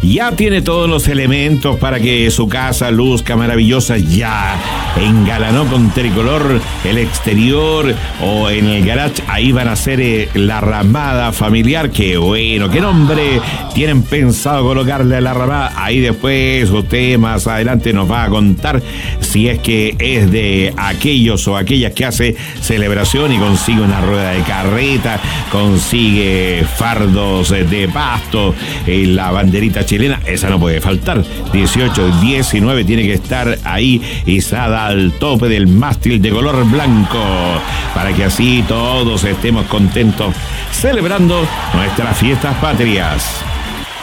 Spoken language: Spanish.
Ya tiene todos los elementos para que su casa luzca maravillosa. Ya engalanó con tricolor el exterior o en el garage. Ahí van a hacer la ramada familiar. Qué bueno, qué nombre tienen pensado colocarle a la ramada. Ahí después usted más adelante nos va a contar si es que es de aquellos o aquellas que hace celebración y consigue una rueda de carreta, consigue fardos de pasto, la banderita chilena, esa no puede faltar. 18, 19 tiene que estar ahí izada al tope del mástil de color blanco, para que así todos estemos contentos celebrando nuestras fiestas patrias.